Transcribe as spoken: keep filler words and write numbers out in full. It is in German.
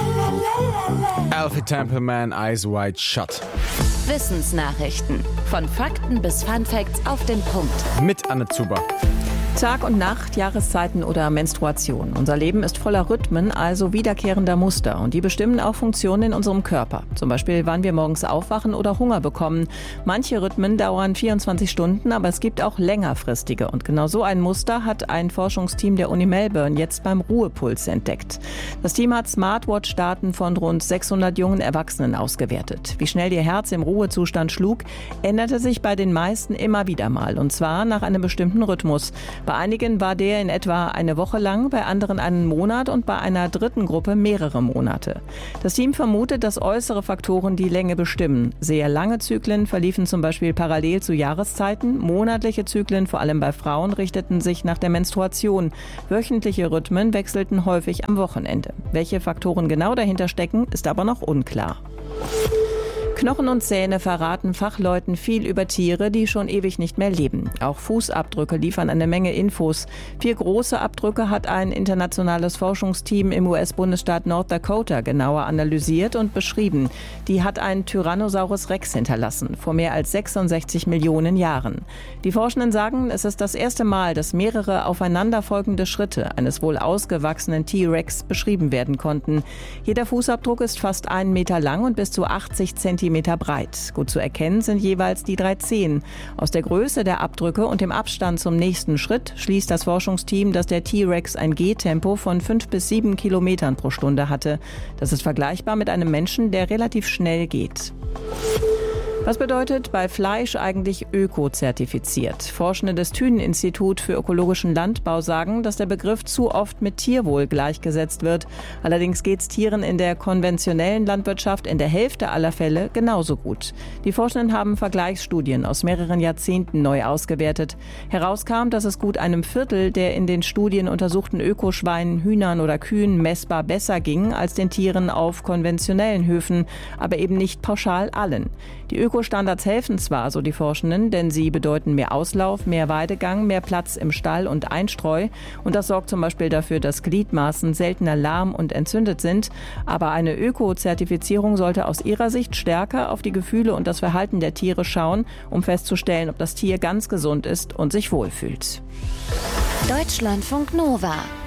Alfie Templeman, Eyes Wide Shut. Wissensnachrichten. Von Fakten bis Funfacts auf den Punkt. Mit Anne Zuber. Tag und Nacht, Jahreszeiten oder Menstruation. Unser Leben ist voller Rhythmen, also wiederkehrender Muster. Und die bestimmen auch Funktionen in unserem Körper. Zum Beispiel, wann wir morgens aufwachen oder Hunger bekommen. Manche Rhythmen dauern vierundzwanzig Stunden, aber es gibt auch längerfristige. Und genau so ein Muster hat ein Forschungsteam der Uni Melbourne jetzt beim Ruhepuls entdeckt. Das Team hat Smartwatch-Daten von rund sechshundert jungen Erwachsenen ausgewertet. Wie schnell ihr Herz im Ruhezustand schlug, änderte sich bei den meisten immer wieder mal. Und zwar nach einem bestimmten Rhythmus. Bei einigen war der in etwa eine Woche lang, bei anderen einen Monat und bei einer dritten Gruppe mehrere Monate. Das Team vermutet, dass äußere Faktoren die Länge bestimmen. Sehr lange Zyklen verliefen zum Beispiel parallel zu Jahreszeiten. Monatliche Zyklen, vor allem bei Frauen, richteten sich nach der Menstruation. Wöchentliche Rhythmen wechselten häufig am Wochenende. Welche Faktoren genau dahinter stecken, ist aber noch unklar. Knochen und Zähne verraten Fachleuten viel über Tiere, die schon ewig nicht mehr leben. Auch Fußabdrücke liefern eine Menge Infos. Vier große Abdrücke hat ein internationales Forschungsteam im U S-Bundesstaat North Dakota genauer analysiert und beschrieben. Die hat ein Tyrannosaurus Rex hinterlassen, vor mehr als sechsundsechzig Millionen Jahren. Die Forschenden sagen, es ist das erste Mal, dass mehrere aufeinanderfolgende Schritte eines wohl ausgewachsenen T-Rex beschrieben werden konnten. Jeder Fußabdruck ist fast einen Meter lang und bis zu achtzig Zentimeter breit. Gut zu erkennen sind jeweils die drei Zehen. Aus der Größe der Abdrücke und dem Abstand zum nächsten Schritt schließt das Forschungsteam, dass der T-Rex ein Gehtempo von fünf bis sieben Kilometern pro Stunde hatte. Das ist vergleichbar mit einem Menschen, der relativ schnell geht. Was bedeutet bei Fleisch eigentlich öko-zertifiziert? Forschende des Thünen-Institut für ökologischen Landbau sagen, dass der Begriff zu oft mit Tierwohl gleichgesetzt wird. Allerdings geht es Tieren in der konventionellen Landwirtschaft in der Hälfte aller Fälle genauso gut. Die Forschenden haben Vergleichsstudien aus mehreren Jahrzehnten neu ausgewertet. Herauskam, dass es gut einem Viertel der in den Studien untersuchten Ökoschweinen, Hühnern oder Kühen messbar besser ging als den Tieren auf konventionellen Höfen, aber eben nicht pauschal allen. Die Ökostandards helfen zwar, so die Forschenden, denn sie bedeuten mehr Auslauf, mehr Weidegang, mehr Platz im Stall und Einstreu. Und das sorgt zum Beispiel dafür, dass Gliedmaßen seltener lahm und entzündet sind. Aber eine Öko-Zertifizierung sollte aus ihrer Sicht stärker auf die Gefühle und das Verhalten der Tiere schauen, um festzustellen, ob das Tier ganz gesund ist und sich wohlfühlt. Deutschlandfunk Nova